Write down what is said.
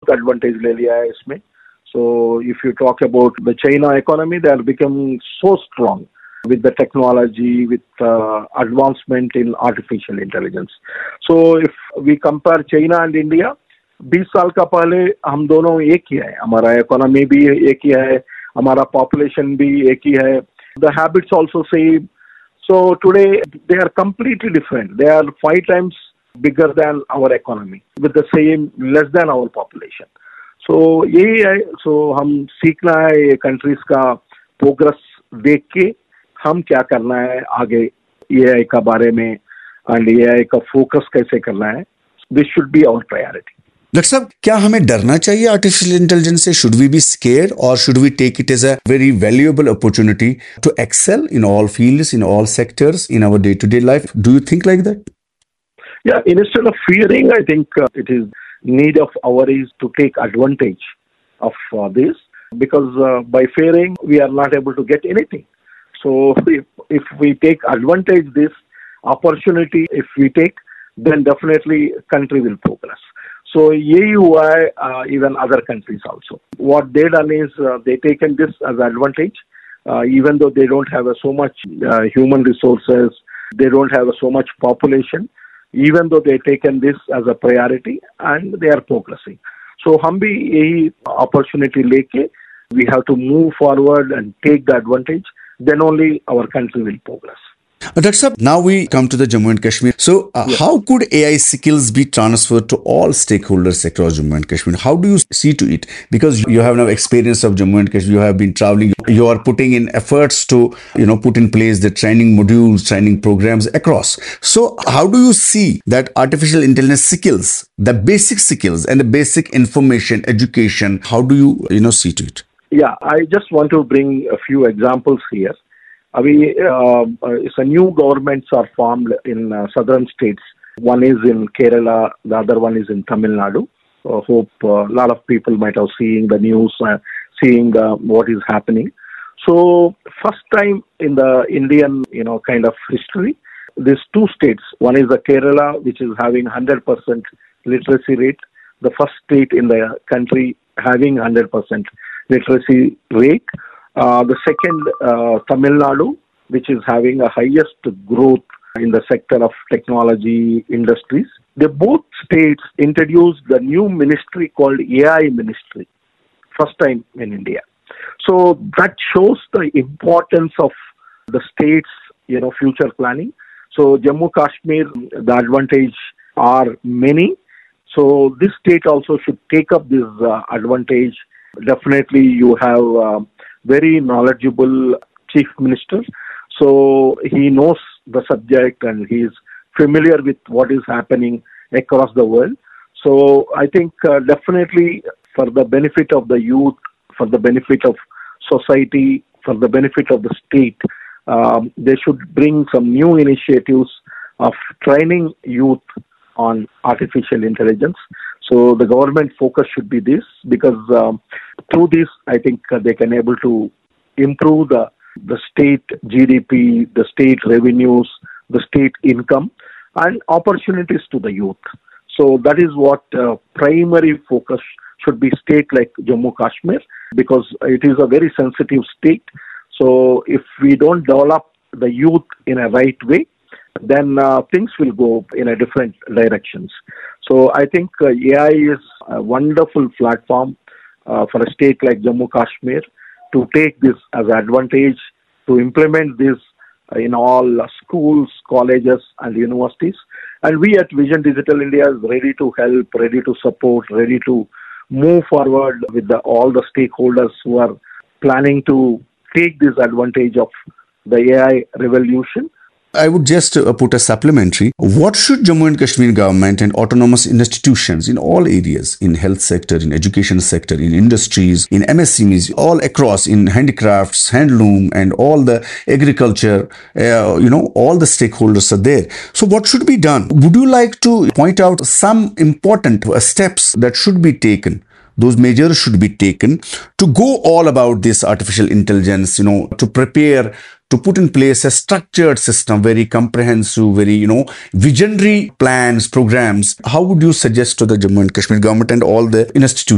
बहुत advantage ले लिया है इसमें. So if you talk about the China economy, they are becoming so strong with the technology, with advancement in artificial intelligence. So if we compare China and India, 20 साल का पहले हम दोनों एक ही है, हमारा इकोनॉमी भी एक ही है, हमारा पॉपुलेशन भी एक ही है, the habits also same. So today they are completely different. They are 5 times bigger than our economy with the same less than our population. So यही है. So हम सीखना है ये कंट्रीज का प्रोग्रेस देख के हम क्या करना है आगे एआई का बारे में एंड एआई का फोकस कैसे करना है. This should be our priority. Doctor साहब, क्या हमें डरना चाहिए आर्टिफिशियल इंटेलिजेंस से? शुड वी बी स्केयर्ड और should we take it as a very valuable opportunity to excel in all fields, in all sectors, in our day to day life? Do you think like that? Yeah, instead of fearing, I think it is need of our is to take advantage of this, because by fearing we are not able to get anything. So if we take advantage this opportunity, if we take, then definitely country will progress. So यही हुआ है even other countries also. What they done is they taken this as advantage, even though they don't have so much human resources, they don't have so much population. Even though they taken this as a priority and they are progressing. So हम भी यही opportunity लेके we have to move forward and take the advantage. Then only our country will progress. Dr. Saab, now we come to the Jammu and Kashmir. So Yes. how could AI skills be transferred to all stakeholders across Jammu and Kashmir? How do you see to it? Because you have now experience of Jammu and Kashmir, you have been traveling, you are putting in efforts to, put in place the training modules, training programs across. So how do you see that artificial intelligence skills, the basic skills and the basic information, education, how do you, see to it? Yeah, I just want to bring a few examples here. अभी it's a new governments are formed in southern states. One is in Kerala, the other one is in Tamil Nadu. Hope a lot of people might have seen the news, seeing what is happening. So first time in the Indian, kind of history, these two states. One is the Kerala, which is having 100% literacy rate. The first state in the country having 100% literacy rate. The second, Tamil Nadu, which is having a highest growth in the sector of technology industries. They both states introduced the new ministry called AI ministry, first time in India. So that shows the importance of the state's, future planning. So Jammu Kashmir, the advantage are many. So this state also should take up this advantage. Definitely you have very knowledgeable chief minister. So he knows the subject and he is familiar with what is happening across the world. So I think definitely for the benefit of the youth, for the benefit of society, for the benefit of the state, they should bring some new initiatives of training youth on artificial intelligence. So the government focus should be this, because through this, I think they can able to improve the state GDP, the state revenues, the state income, and opportunities to the youth. So that is what primary focus should be state like Jammu Kashmir, because it is a very sensitive state. So if we don't develop the youth in a right way, then things will go in a different directions. So I think AI is a wonderful platform for a state like Jammu Kashmir to take this as advantage, to implement this in all schools, colleges and universities. And we at Vision Digital India is ready to help, ready to support, ready to move forward with all the stakeholders who are planning to take this advantage of the AI revolution. I would just put a supplementary. What should Jammu and Kashmir government and autonomous institutions in all areas, in health sector, in education sector, in industries, in MSMEs, all across, in handicrafts, handloom, and all the agriculture, all the stakeholders are there. So what should be done? Would you like to point out some important steps that should be taken? Those measures should be taken to go all about this artificial intelligence, to prepare, to put in place a structured system, very comprehensive, very, visionary plans, programs. How would you suggest to the Jammu and Kashmir government and all the institutions